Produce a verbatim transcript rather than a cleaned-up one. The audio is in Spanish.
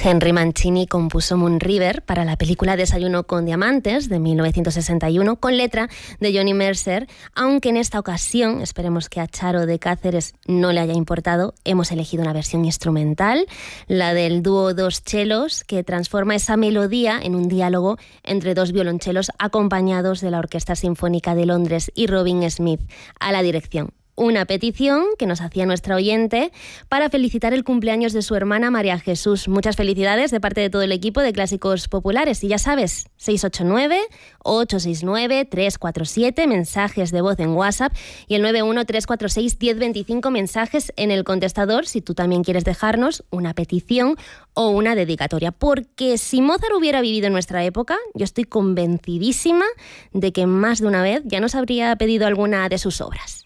Henry Mancini compuso Moon River para la película Desayuno con Diamantes de mil novecientos sesenta y uno con letra de Johnny Mercer, aunque en esta ocasión, esperemos que a Charo de Cáceres no le haya importado, hemos elegido una versión instrumental, la del dúo Dos Chelos, que transforma esa melodía en un diálogo entre dos violonchelos acompañados de la Orquesta Sinfónica de Londres y Robin Smith a la dirección. Una petición que nos hacía nuestra oyente para felicitar el cumpleaños de su hermana María Jesús. Muchas felicidades de parte de todo el equipo de Clásicos Populares. Y ya sabes, seis ocho nueve, ocho seis nueve, tres cuatro siete, mensajes de voz en WhatsApp y el nueve uno tres cuatro seis, uno cero dos cinco mensajes en el contestador si tú también quieres dejarnos una petición o una dedicatoria. Porque si Mozart hubiera vivido en nuestra época, yo estoy convencidísima de que más de una vez ya nos habría pedido alguna de sus obras.